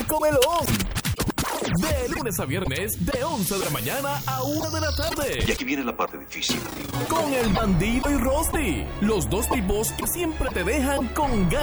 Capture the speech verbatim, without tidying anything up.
comelón. De lunes a viernes, de once de la mañana a una de la tarde. Y aquí viene la parte difícil, amigo. Con el Bandido y Rosti, los dos tipos que siempre te dejan con ganas